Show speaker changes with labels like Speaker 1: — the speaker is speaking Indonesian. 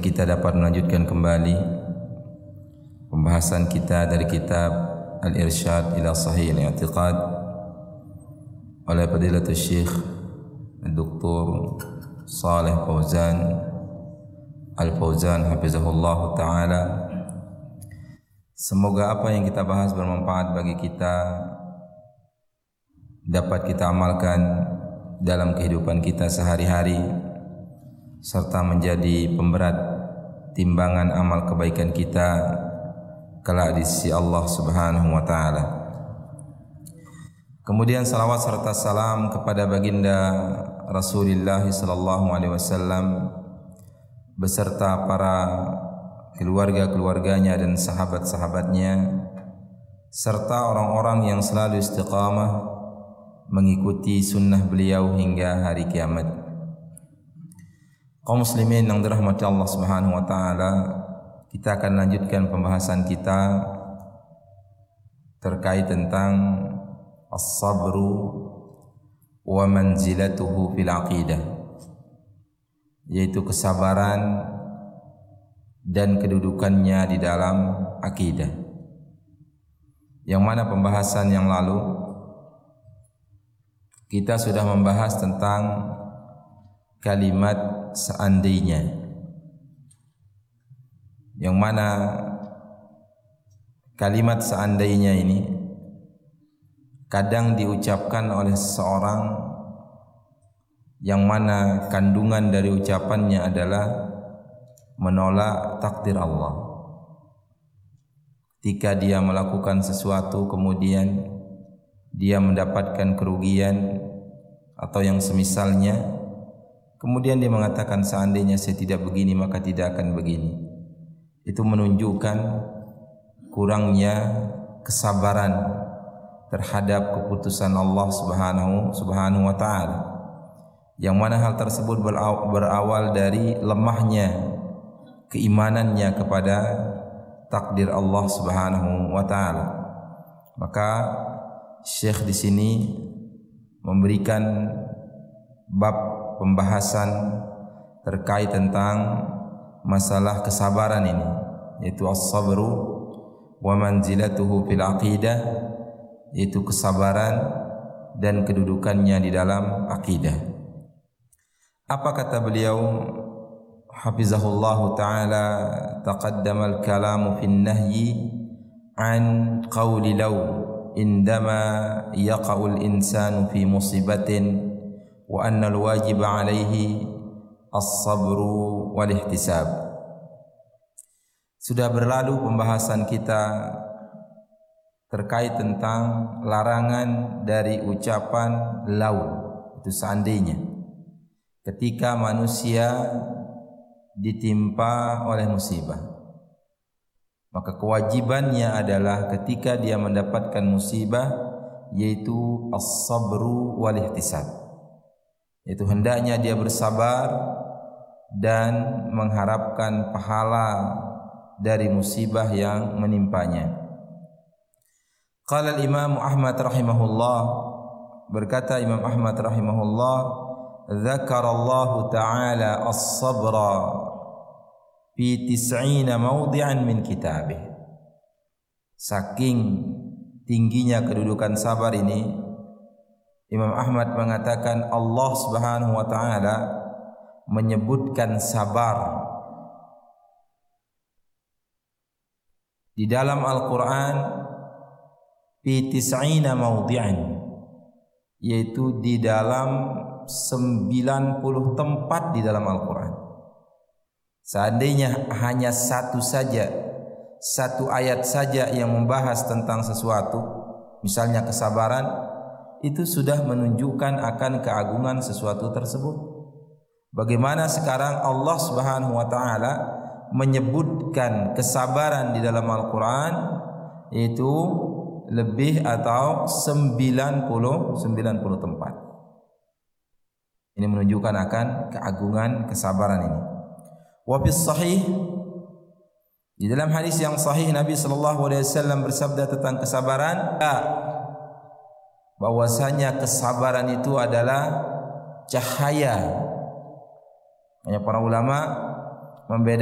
Speaker 1: kita dapat melanjutkan kembali pembahasan kita dari kitab Al-Irsyad ila Sahih Al-I'tiqad oleh Fadilatul Syekh Dr. Shalih Fauzan Al-Fauzan hafizahullah ta'ala. Semoga apa yang kita bahas bermanfaat bagi kita, dapat kita amalkan dalam kehidupan kita sehari-hari, serta menjadi pemberat timbangan amal kebaikan kita kelak di sisi Allah Subhanahu wa taala. Kemudian salawat serta salam kepada baginda Rasulullah sallallahu alaihi wasallam beserta para keluarga-keluarganya dan sahabat-sahabatnya, serta orang-orang yang selalu istiqamah mengikuti sunnah beliau hingga hari kiamat. Kaum muslimin yang dirahmati Allah Subhanahu wa taala, kita akan lanjutkan pembahasan kita terkait tentang as-sabru wa manzilatuhu fil aqidah, yaitu kesabaran dan kedudukannya di dalam akidah. Yang mana pembahasan yang lalu kita sudah membahas tentang kalimat seandainya, yang mana kalimat seandainya ini kadang diucapkan oleh seseorang yang mana kandungan dari ucapannya adalah menolak takdir Allah. Ketika dia melakukan sesuatu kemudian dia mendapatkan kerugian atau yang semisalnya, kemudian dia mengatakan seandainya saya tidak begini maka tidak akan begini. Itu menunjukkan kurangnya kesabaran terhadap keputusan Allah Subhanahu wa taala. Yang mana hal tersebut berawal dari lemahnya keimanannya kepada takdir Allah Subhanahu wa taala. Maka Syekh di sini memberikan bab pembahasan terkait tentang masalah kesabaran ini, yaitu as-sabru wa manzilatuhu fil aqidah, yaitu kesabaran dan kedudukannya di dalam akidah. Apa kata beliau hafizahullah ta'ala? Taqaddama al-kalamu fin nahyi an qawli law indama yaqa'ul insanu fi musibatin wa anna al-wajib alaihi as-sabru wal ihtisab. Sudah berlalu pembahasan kita terkait tentang larangan dari ucapan lau, itu seandainya, ketika manusia ditimpa oleh musibah, maka kewajibannya adalah ketika dia mendapatkan musibah, yaitu as-sabru wal ihtisab, yaitu hendaknya dia bersabar dan mengharapkan pahala dari musibah yang menimpanya. Qala al-Imam Ahmad rahimahullah, berkata Imam Ahmad rahimahullah, dzakarallahu ta'ala as-sabra fi 90 mawdi'an min kitabih. Saking tingginya kedudukan sabar ini, Imam Ahmad mengatakan Allah Subhanahu wa taala menyebutkan sabar di dalam Al-Qur'an fi 90 mawdi'an, yaitu di dalam 90 tempat di dalam Al-Qur'an. Seandainya hanya satu ayat saja yang membahas tentang sesuatu, misalnya kesabaran, itu sudah menunjukkan akan keagungan sesuatu tersebut. Bagaimana sekarang Allah Subhanahu wa taala menyebutkan kesabaran di dalam Al-Qur'an itu lebih atau 90 tempat. Ini menunjukkan akan keagungan kesabaran ini. Wa fis sahih, di dalam hadis yang sahih Nabi sallallahu alaihi wasallam bersabda tentang kesabaran, bahwasanya kesabaran itu adalah cahaya. Hanya para ulama membedakan